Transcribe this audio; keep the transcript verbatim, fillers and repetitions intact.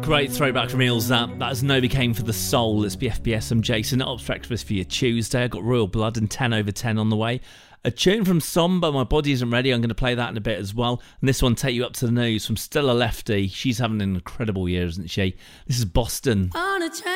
Great throwback from Eels, that. That is Novocaine for the Soul. It's B F B S. I'm Jason. Ops Breakfast for your Tuesday. I've got Royal Blood and ten over ten on the way. A tune from Somber, My Body Isn't Ready. I'm going to play that in a bit as well. And this one, Take You Up to the News from Stella Lefty. She's having an incredible year, isn't she? This is Boston. On a train.